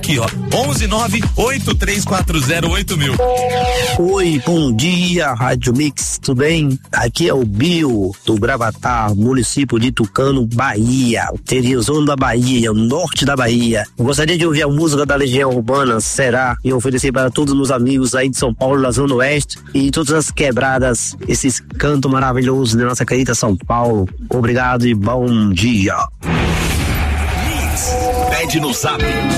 aqui, ó. 11983408000. Oi, bom dia, Rádio Mix, tudo bem? Aqui é o Bio, do Gravatar, município de Tucano, Bahia, interior da Bahia, o norte da Bahia. Eu gostaria de ouvir a música da Legião Urbana, Será, e oferecer para todos os meus amigos aí de São Paulo, da Zona Oeste, e todas as quebradas, esses cantos maravilhosos da nossa querida São Paulo. Obrigado e bom dia. Mix, pede no zap